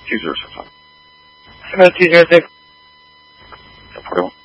记者是他。 什么记者这？ 小朋友。